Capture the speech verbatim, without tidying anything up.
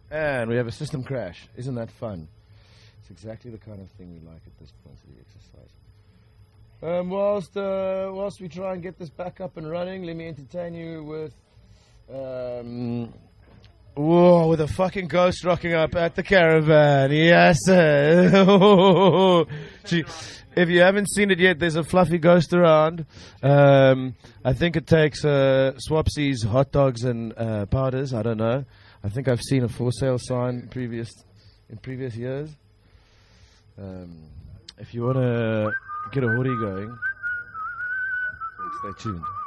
And we have a system crash. Isn't that fun? It's exactly the kind of thing we like at this point of the exercise. Um, whilst, uh, whilst we try and get this back up and running, let me entertain you with... Um, whoa, with a fucking ghost rocking up at the caravan. Yes, sir. Gee, if you haven't seen it yet, there's a fluffy ghost around. Um, I think it takes uh, Swapsies, hot dogs, and uh, powders. I don't know. I think I've seen a for sale sign previous in previous years. Um, if you want to get a hoodie going, stay tuned.